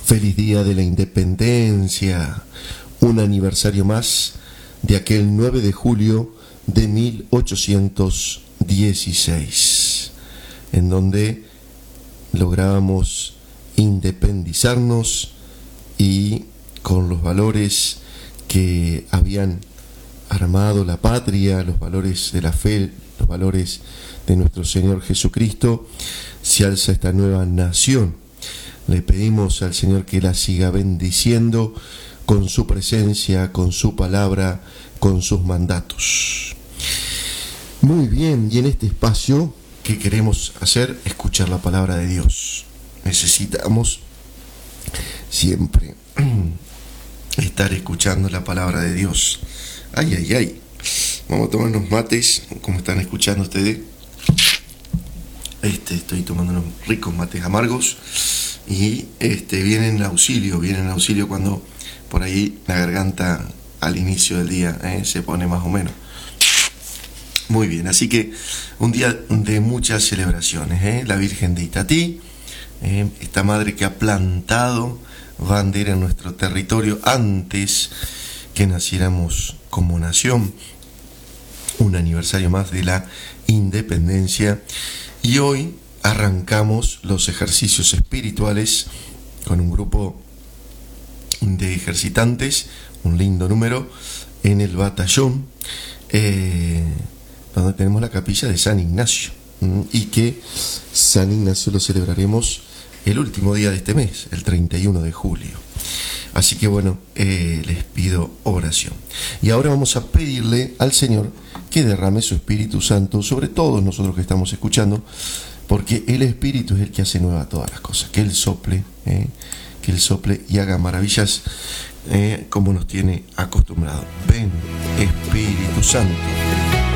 Feliz Día de la Independencia, un aniversario más de aquel 9 de julio de 1816, en donde lográbamos independizarnos y con los valores que habían armado la patria, los valores de la fe, los valores de nuestro Señor Jesucristo, se alza esta nueva nación. Le pedimos al Señor que la siga bendiciendo con su presencia, con su palabra, con sus mandatos. Muy bien, y en este espacio, ¿qué queremos hacer? Escuchar la palabra de Dios. Necesitamos siempre estar escuchando la palabra de Dios. Ay, ay, ay. Vamos a tomar unos mates, como están escuchando ustedes. Estoy tomando unos ricos mates amargos. Y vienen en auxilio cuando por ahí la garganta al inicio del día se pone más o menos. Muy bien, así que un día de muchas celebraciones, la Virgen de Itatí, esta madre que ha plantado bandera en nuestro territorio antes que naciéramos como nación, un aniversario más de la independencia, y hoy arrancamos los ejercicios espirituales con un grupo de ejercitantes, un lindo número, en el batallón, donde tenemos la capilla de San Ignacio, y que San Ignacio lo celebraremos el último día de este mes, el 31 de julio. Así que bueno, les pido oración. Y ahora vamos a pedirle al Señor que derrame su Espíritu Santo sobre todos nosotros que estamos escuchando, porque el Espíritu es el que hace nueva todas las cosas. Que Él sople y haga maravillas como nos tiene acostumbrado. Ven, Espíritu Santo.